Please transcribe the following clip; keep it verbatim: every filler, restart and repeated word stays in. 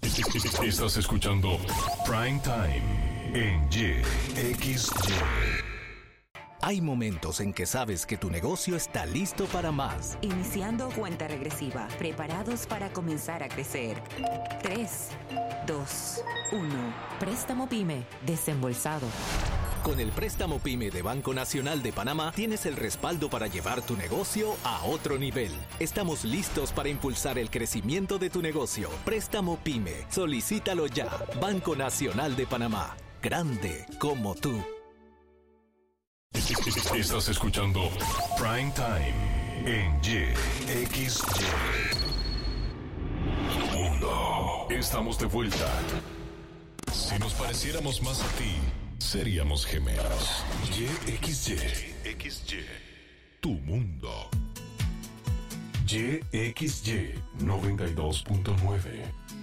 Estás escuchando Prime Time en Y X Y. Hay momentos en que sabes que tu negocio está listo para más. Iniciando cuenta regresiva, preparados para comenzar a crecer. tres, dos, uno. Préstamo PYME, desembolsado. Con el préstamo PYME de Banco Nacional de Panamá tienes el respaldo para llevar tu negocio a otro nivel. Estamos listos para impulsar el crecimiento de tu negocio. Préstamo PYME. Solicítalo ya. Banco Nacional de Panamá. Grande como tú. Estás escuchando Prime Time en Y X Y. Mundo. Estamos de vuelta. Si nos pareciéramos más a ti, seríamos gemelos. Y X Y. X Y. Tu mundo. Y X Y noventa y dos punto nueve.